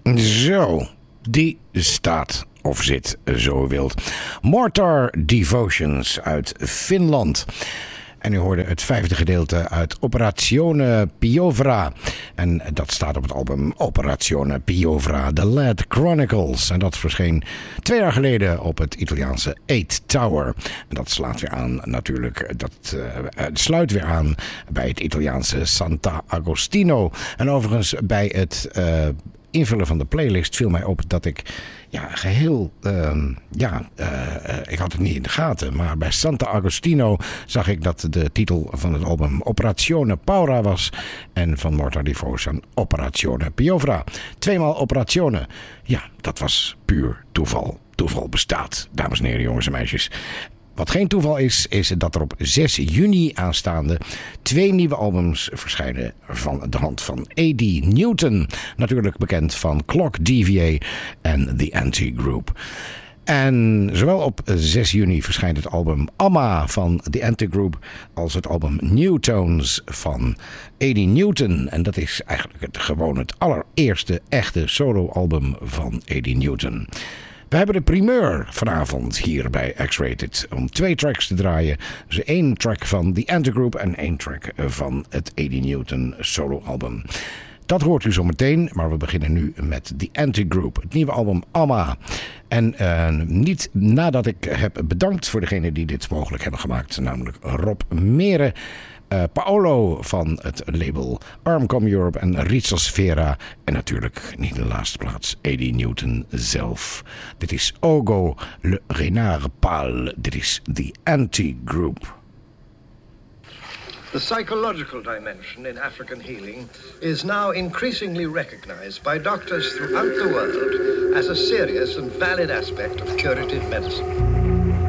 Zo, die staat of zit zo wild. Mortar Devotions uit Finland. En u hoorde het 5e gedeelte uit Operazione Piovra. En dat staat op het album Operazione Piovra, The Lad Chronicles. En dat verscheen 2 jaar geleden op het Italiaanse 8 Tower. En dat slaat weer aan natuurlijk. Dat sluit weer aan bij het Italiaanse Santa Agostino. En overigens bij het invullen van de playlist viel mij op dat ik geheel, ik had het niet in de gaten, maar bij Santa Agostino zag ik dat de titel van het album Operazione Paura was en van Mortar Devotion Operazione Piovra. 2 maal Operazione. Ja, dat was puur toeval. Toeval bestaat, dames en heren, jongens en meisjes. Wat geen toeval is dat er op 6 juni aanstaande 2 nieuwe albums verschijnen van de hand van A.D. Newton. Natuurlijk bekend van Clock DVA en The Anti-Group. En zowel op 6 juni verschijnt het album Amma van The Anti-Group als het album New Tones van A.D. Newton. En dat is eigenlijk gewoon het allereerste echte soloalbum van A.D. Newton. We hebben de primeur vanavond hier bij X-Rated om 2 tracks te draaien. Dus 1 track van The Anti-Group en 1 track van het A.D. Newton soloalbum. Dat hoort u zo meteen, maar we beginnen nu met The Anti-Group, het nieuwe album Amma. En niet nadat ik heb bedankt voor degenen die dit mogelijk hebben gemaakt, namelijk Rob Meren, Paolo van het label Armcom Europe en Rizosfera. En natuurlijk niet in de laatste plaats A.D. Newton zelf. Dit is Ogo le Renard Pâle. Dit is The Anti-Group. The psychological dimension in African healing is now increasingly recognized by doctors throughout the world as a serious and valid aspect of curative medicine.